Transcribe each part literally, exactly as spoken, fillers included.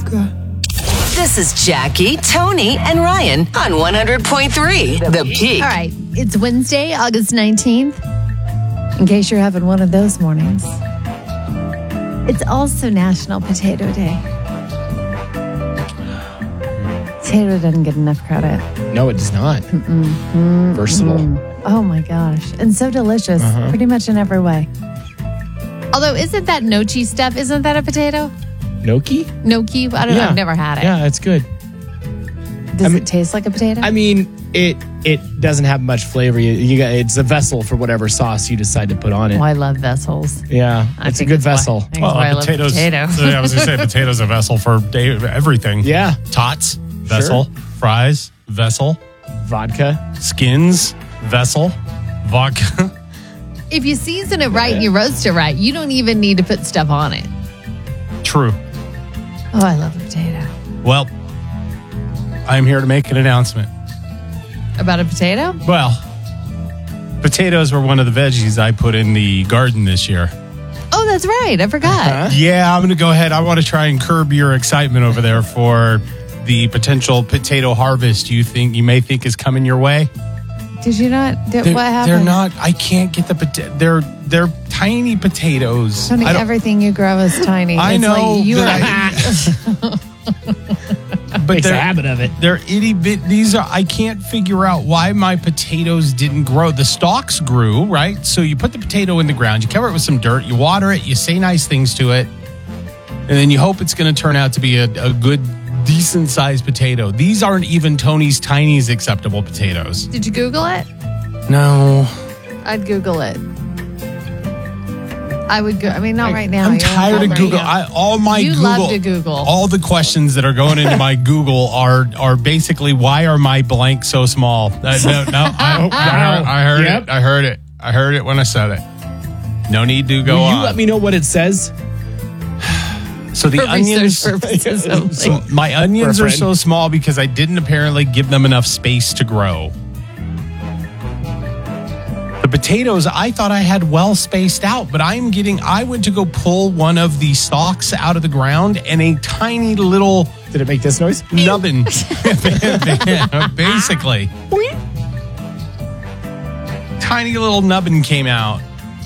Vodka. This is Jackie, Tony, and Ryan on one hundred point three The Peak. All right, it's Wednesday, August nineteenth. In case you're having one of those mornings. It's also National Potato Day. Potato doesn't get enough credit. No, it does not. Mm-mm. Mm-mm. Versatile. Mm. Oh my gosh. And so delicious, uh-huh. pretty much in every way. Although, isn't that nochi stuff, isn't that a potato? Gnocchi? Gnocchi? I don't yeah. know. I've never had it. Yeah, it's good. Does I mean, it taste like a potato? I mean, it it doesn't have much flavor. You, you got, it's a vessel for whatever sauce you decide to put on it. Oh, I love vessels. Yeah, I it's a good vessel. Why, well, why I potatoes. Love potatoes. Yeah, I was going to say potatoes a vessel for day, everything. Yeah. Tots, vessel. Sure. Fries, vessel. Vodka. Skins, vessel. Vodka. If you season it right and you roast it right, you don't even need to put stuff on it. True. Oh, I love a potato. Well, I'm here to make an announcement. About a potato? Well, potatoes were one of the veggies I put in the garden this year. Oh, that's right. I forgot. Uh-huh. Yeah, I'm going to go ahead. I want to try and curb your excitement over there for the potential potato harvest you think you may think is coming your way. Did you not? Did, they're, what happened? They're not. I can't get the potato. They're they're tiny potatoes. Tony, everything you grow is tiny. I it's know. Like you I, but makes a habit of it. They're itty bit. These are. I can't figure out why my potatoes didn't grow. The stalks grew, right? So you put the potato in the ground, you cover it with some dirt, you water it, you say nice things to it, and then you hope it's going to turn out to be a, a good, decent sized potato. These aren't even Tony's Tiny's acceptable potatoes. Did you Google it? No. I'd Google it. I would go. I mean, not right now. I'm tired of Google. I, all my you Google, love to Google. All the questions that are going into my Google are are basically, why are my blank so small? Uh, no, no, I, I, I heard yep. it. I heard it. I heard it when I said it. No need to go Will you on. let me know what it says? So the For onions, so my onions are so small because I didn't apparently give them enough space to grow. The potatoes, I thought I had well spaced out, but I'm getting, I went to go pull one of the stalks out of the ground and a tiny little. Did it make this noise? Nubbin. Basically. Tiny little nubbin came out.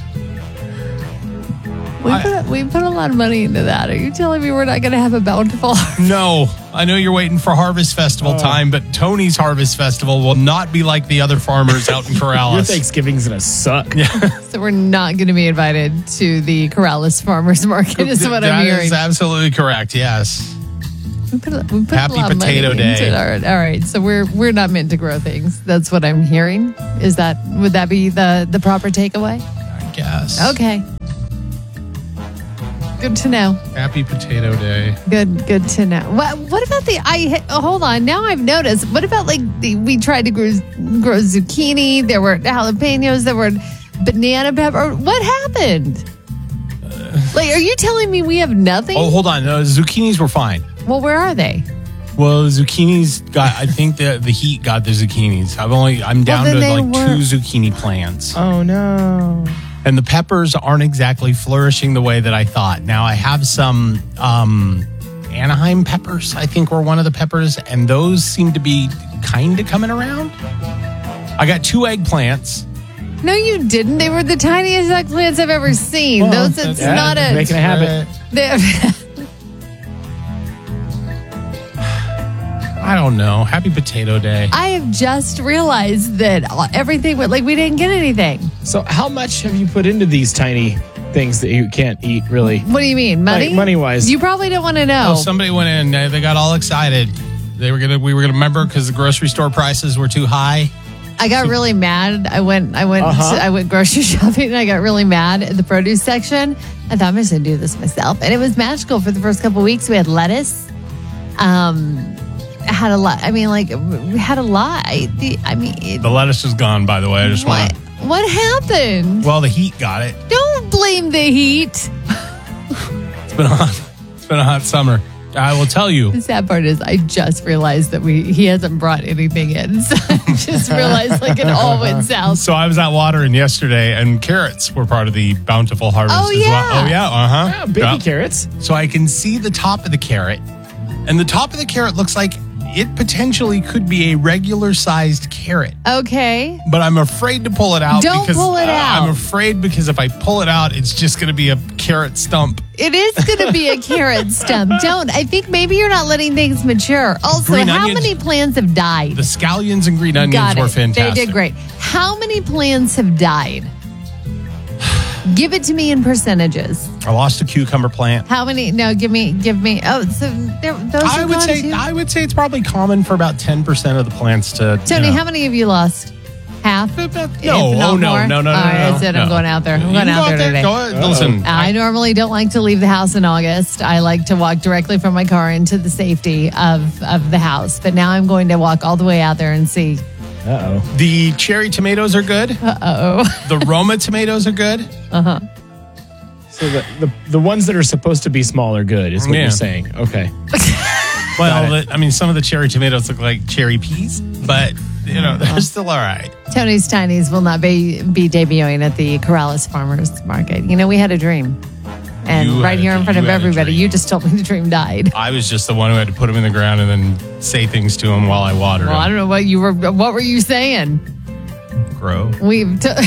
We put, a, we put a lot of money into that. Are you telling me we're not going to have a bountiful harvest? No. I know you're waiting for Harvest Festival oh. time, but Tony's Harvest Festival will not be like the other farmers out in Corrales. Your Thanksgiving's going to suck. Yeah. So we're not going to be invited to the Corrales Farmers Market is what that I'm hearing. That is absolutely correct, yes. We put, we put Happy a lot Potato of money Day. Into it. All right, all right. So we're we're not meant to grow things. That's what I'm hearing. Is that would that be the, the proper takeaway? I guess. Okay. Good to know. Happy Potato Day. Good, good to know. What, what about the? I oh, hold on. Now I've noticed. What about like the? We tried to grow, grow zucchini. There were jalapenos. There were banana pepper. What happened? Uh, like, are you telling me we have nothing? Oh, hold on. No, zucchinis were fine. Well, where are they? Well, the zucchinis got. I think the the heat got the zucchinis. I've only. I'm down well, to like weren't. two zucchini plants. Oh no. And the peppers aren't exactly flourishing the way that I thought. Now, I have some um, Anaheim peppers, I think were one of the peppers, and those seem to be kind of coming around. I got two eggplants. No, you didn't. They were the tiniest eggplants I've ever seen. Well, those, it's yeah, not a... Making a habit. I don't know. Happy Potato Day. I have just realized that everything, like we didn't get anything. So how much have you put into these tiny things that you can't eat, really? What do you mean? Money? Like, money-wise. You probably don't want to know. Oh, somebody went in. They got all excited. They were gonna. We were gonna remember because the grocery store prices were too high. I got really mad. I went. I went. Uh-huh. To, I went grocery shopping, and I got really mad at the produce section. I thought I'm just gonna do this myself, and it was magical for the first couple of weeks. We had lettuce. Um. Had a lot. I mean, like we had a lot. I, I mean, it, The lettuce is gone. By the way, I just what? want. What happened? Well, the heat got it. Don't blame the heat. It's been a hot. It's been a hot summer. I will tell you. The sad part is, I just realized that we he hasn't brought anything in. So I just realized like it all went south. So I was out watering yesterday, and carrots were part of the bountiful harvest Oh, as yeah. well. Oh yeah, uh huh. Yeah, baby Yep. carrots. So I can see the top of the carrot, And the top of the carrot looks like it potentially could be a regular sized carrot. Okay. But I'm afraid to pull it out. Don't because, pull it uh, out. I'm afraid because if I pull it out, it's just going to be a carrot stump. It is going to be a carrot stump. Don't. I think maybe you're not letting things mature. Also, Green how onions- many plants have died? The scallions and green onions Got it. were fantastic. They did great. How many plants have died? Give it to me in percentages. I lost a cucumber plant. How many? No, give me, give me. Oh, so there, those I are would gone say too? I would say it's probably common for about ten percent of the plants to. Tony, you know, how many have you lost? Half? No, If not oh no, more? no, no, no, All right, no, that's it. no. I'm going out there. I'm You going can out go there today. Go ahead. Listen, I normally don't like to leave the house in August. I like to walk directly from my car into the safety of, of the house. But now I'm going to walk all the way out there and see. Uh oh. the cherry tomatoes are good. Uh-oh. The Roma tomatoes are good. Uh-huh. So the, the the ones that are supposed to be small are good, is what Yeah. you're saying. Okay. Well, the, I mean, some of the cherry tomatoes look like cherry peas, but you know they're still all right. Tony's Tinies will not be, be debuting at the Corrales Farmers Market. You know, we had a dream. And You right had a here in dream. front of You had a everybody, dream. you just told me the dream died. I was just the one who had to put them in the ground and then say things to them while I watered Well, I them. don't know what you were. What were you saying? Grow. We've t-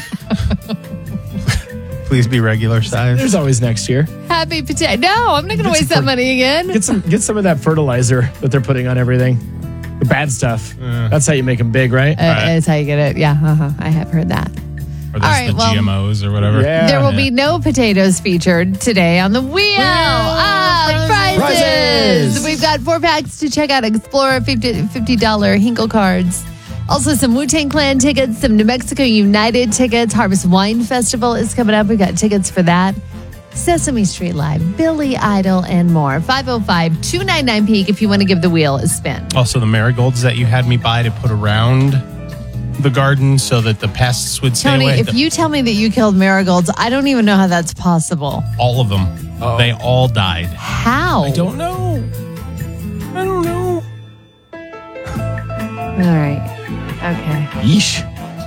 Please be regular size. There's always next year. happy potato. No, I'm not going to waste that money again. Get some get some of that fertilizer that they're putting on everything. The bad stuff. That's how you make them big, right? Uh, That's how you get it. Yeah, uh-huh. I have heard that. Or those All right, the well- G M Os or whatever. Yeah. There will be no potatoes featured today on the wheel. Ah, prizes. Prizes. We've got four packs to check out. Explorer fifty dollars Hinkle cards. Also, some Wu-Tang Clan tickets, some New Mexico United tickets. Harvest Wine Festival is coming up. We've got tickets for that. Sesame Street Live, Billy Idol, and more. five oh five, two nine nine, peak if you want to give the wheel a spin. Also, the marigolds that you had me buy to put around the garden so that the pests would stay Tony, away. if The- you tell me that you killed marigolds, I don't even know how that's possible. all of them, they all died. How? I don't know. I don't know. All right. Okay. Yeesh.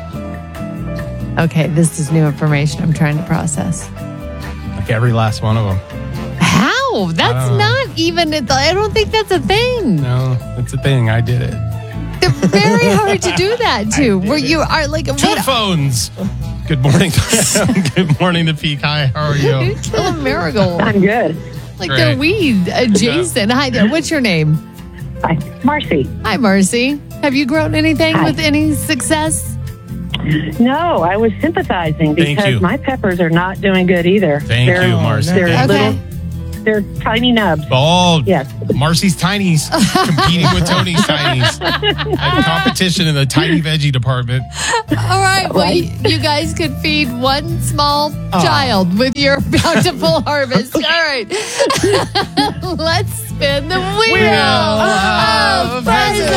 Okay, this is new information I'm trying to process. Like every last one of them. How? That's don't know. not even, I don't think that's a thing. No, that's a thing. I did it. They're very hard to do that too. Where you are like, Two what? phones. Good morning. Good morning, the peak. Hi, how are You you? kill a marigold. I'm good. Like Great. they're weed adjacent. Hi there. What's your name? Hi, Marcy. Hi, Marcy. Have you grown anything Hi. with any success? No, I was sympathizing Thank because you. my peppers are not doing good either. Thank they're, you, Marcy. They're Thank Okay. little, they're tiny nubs. Oh, Yes. Marcy's Tinies competing with Tony's Tinies. A competition in the tiny veggie department. All right. Well, Right. you, you guys could feed one small child with your bountiful harvest. All right. Let's spin the wheel, Wheel of of prizes.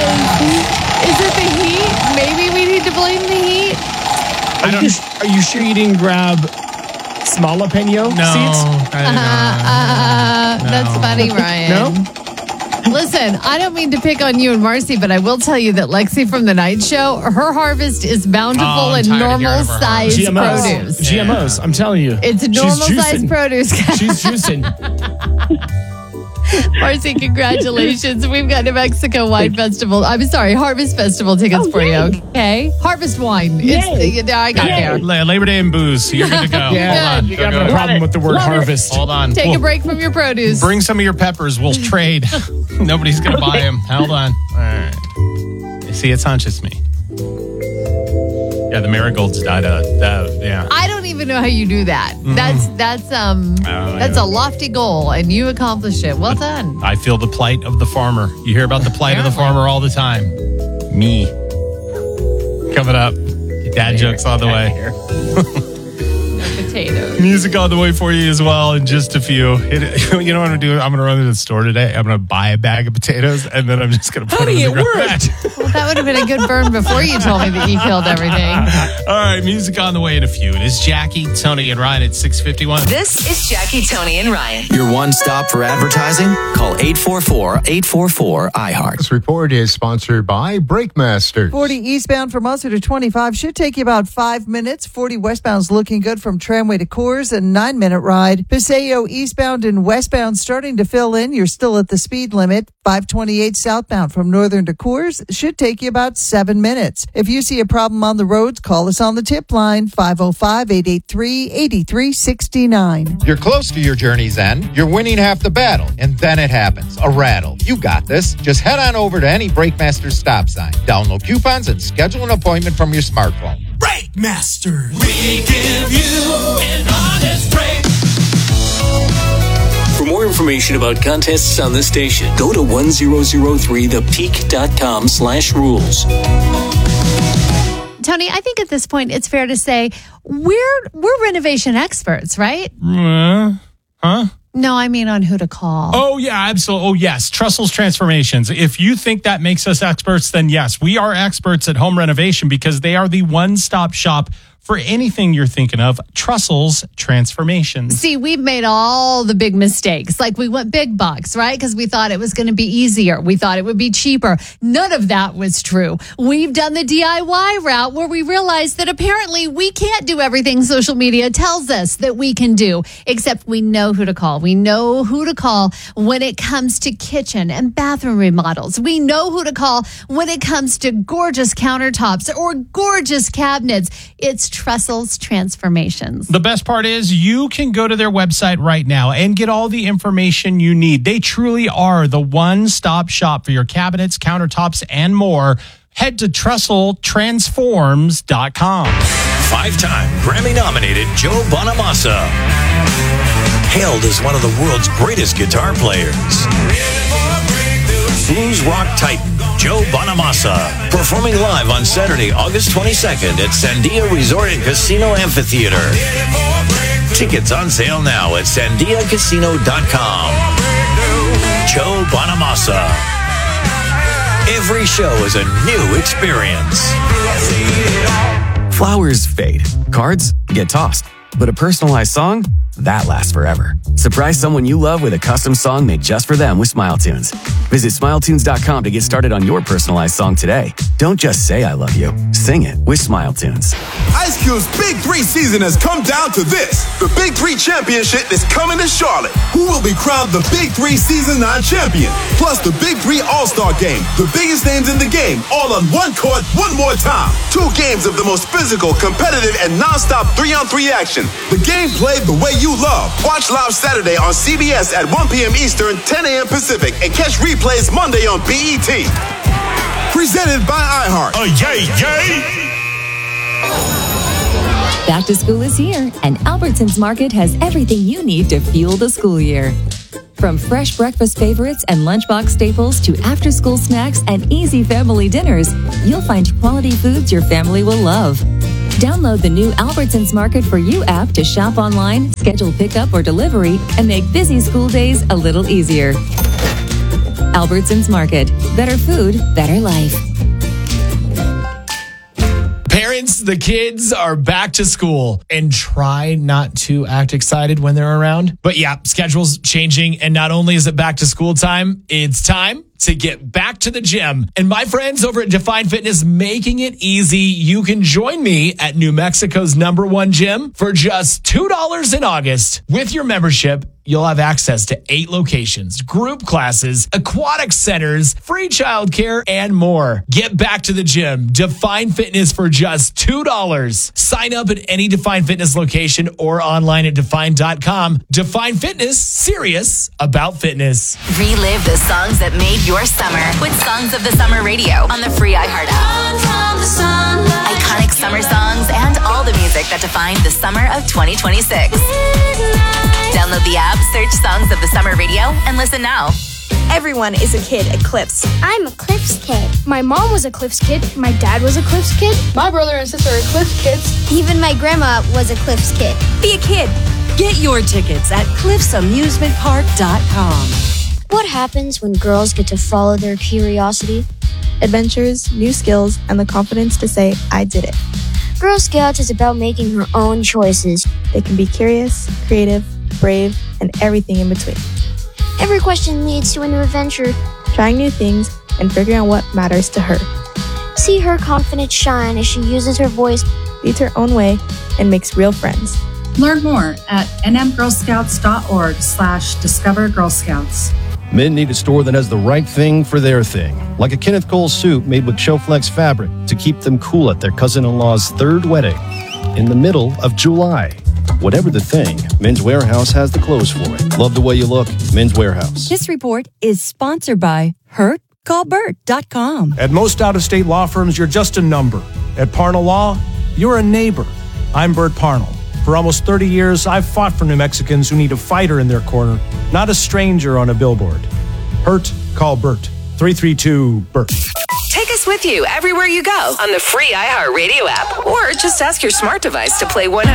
Is it the heat? Maybe we need to blame the heat. Are you, are you sure you didn't grab small jalapeno No, seeds? I don't know. Uh, That's funny, Ryan. No? Listen, I don't mean to pick on you and Marcy, but I will tell you that Lexi from the night show, her harvest is bountiful Oh, I'm and tired of hearing normal of her size G M Os. produce. G M Os. I'm telling you. It's She's normal size juicing. produce. She's juicing. Marcy, congratulations. We've got New Mexico Wine Festival. I'm sorry, Harvest Festival tickets Oh, for yay. you. Okay? Harvest wine. It's Yay. the, I got Yay. there. La- Labor Day and booze. So you're good to go. Yeah, Hold on. you Go, got go. a problem it. with the word Love it. harvest. Hold on. Take We'll a break from your produce. Bring some of your peppers. We'll trade. Nobody's going to buy them. Hold on. All right. You see, it's not just me. Yeah, the marigolds died out. That, yeah. I don't even know how you do that. That's that's um Oh, that's yeah. a lofty goal, and you accomplished it. Well done. I feel the plight of the farmer. You hear about the plight of the farmer all the time. Me. Coming up. Dad jokes on the way. Potatoes. Music on the way for you as well in just a few. It, you know what I'm going to do? I'm going to run to the store today. I'm going to buy a bag of potatoes, and then I'm just going to put them in the Honey, it garage. worked. Well, that would have been a good burn before you told me that you killed everything. All right, music on the way in a few. It is Jackie, Tony, and Ryan at six fifty-one. This is Jackie, Tony, and Ryan. Your one stop for advertising? Call eight four four, eight four four, I heart. This report is sponsored by Breakmasters. forty eastbound from Musser to twenty-five should take you about five minutes. forty westbound's looking good from Tramway to Coors. Coors, a nine-minute ride. Paseo eastbound and westbound starting to fill in. You're still at the speed limit. five twenty-eight southbound from Northern to Coors should take you about seven minutes. If you see a problem on the roads, call us on the tip line, five oh five, eight eight three, eight three six nine. You're close to your journey's end. You're winning half the battle, and then it happens. A rattle. You got this. Just head on over to any Breakmaster stop sign. Download coupons and schedule an appointment from your smartphone. Breakmaster. We give you an honest break. For more information about contests on this station, go to one thousand three the peak dot com slash rules. Tony, I think at this point it's fair to say we're we're renovation experts, right? Uh, huh? No, I mean on who to call. Oh, yeah, absolutely. Oh, yes. Trestles Transformations. If you think that makes us experts, then yes, we are experts at home renovation because they are the one-stop shop for anything you're thinking of. Trestles Transformations. See, we've made all the big mistakes. Like we went big bucks, right? Because we thought it was going to be easier. We thought it would be cheaper. None of that was true. We've done the D I Y route where we realized that apparently we can't do everything social media tells us that we can do, except we know who to call. We know who to call when it comes to kitchen and bathroom remodels. We know who to call when it comes to gorgeous countertops or gorgeous cabinets. It's Trestles Transformations. The best part is you can go to their website right now and get all the information you need. They truly are the one-stop shop for your cabinets, countertops, and more. Head to Trestle Transforms dot com. Five-time Grammy-nominated Joe Bonamassa, hailed as one of the world's greatest guitar players. Blues rock titan Joe Bonamassa, performing live on Saturday, August twenty-second at Sandia Resort and Casino Amphitheater. Tickets on sale now at sandia casino dot com. Joe Bonamassa. Every show is a new experience. Flowers fade. Cards get tossed. But a personalized song? That lasts forever. Surprise someone you love with a custom song made just for them with Smile Tunes. Visit smile tunes dot com to get started on your personalized song today. Don't just say I love you. Sing it with Smile Tunes. Ice Cube's Big Three season has come down to this. The Big Three Championship is coming to Charlotte. Who will be crowned the Big Three Season nine champion? Plus the Big Three All-Star Game. The biggest names in the game, all on one court, one more time. Two games of the most physical, competitive, and non-stop three-on-three action. The game played the way you love. Watch live Saturday on C B S at one p.m. Eastern, ten a.m. Pacific, and catch replays Monday on B E T. Presented by iHeart. Oh, yay, yay! Back to school is here, and Albertsons Market has everything you need to fuel the school year. From fresh breakfast favorites and lunchbox staples to after-school snacks and easy family dinners, you'll find quality foods your family will love. Download the new Albertsons Market for You app to shop online, schedule pickup or delivery, and make busy school days a little easier. Albertsons Market. Better food, better life. Parents, the kids are back to school, and try not to act excited when they're around. But yeah, schedule's changing, and not only is it back to school time, it's time to get back to the gym. And my friends over at Define Fitness, making it easy. You can join me at New Mexico's number one gym for just two dollars in August. With your membership, you'll have access to eight locations, group classes, aquatic centers, free childcare, and more. Get back to the gym. Define Fitness for just two dollars. Sign up at any Define Fitness location or online at define dot com. Define Fitness, serious about fitness. Relive the songs that made your summer with Songs of the Summer Radio on the free iHeart app. Iconic summer songs and all the music that defined the summer of twenty twenty-six. Download the app, search Songs of the Summer Radio, and listen now. Everyone is a kid at Cliffs. I'm a Cliffs kid. My mom was a Cliffs kid. My dad was a Cliffs kid. My brother and sister are Cliffs kids. Even my grandma was a Cliffs kid. Be a kid. Get your tickets at cliffs amusement park dot com. What happens when girls get to follow their curiosity? Adventures, new skills, and the confidence to say, I did it. Girl Scouts is about making her own choices. They can be curious, creative, brave, and everything in between. Every question leads to a new adventure. Trying new things and figuring out what matters to her. See her confidence shine as she uses her voice, leads her own way, and makes real friends. Learn more at nmgirlscouts.org slash discover Girl Scouts. Men need a store that has the right thing for their thing, like a Kenneth Cole suit made with Choflex fabric to keep them cool at their cousin-in-law's third wedding in the middle of July. Whatever the thing, Men's Warehouse has the clothes for it. Love the way you look, Men's Warehouse. This report is sponsored by hurt call bert dot com. At most out-of-state law firms, you're just a number. At Parnell Law, you're a neighbor. I'm Bert Parnell. For almost thirty years, I've fought for New Mexicans who need a fighter in their corner, not a stranger on a billboard. Hurt, call Bert. three three two, B E R T. Take us with you everywhere you go on the free iHeartRadio app, or just ask your smart device to play one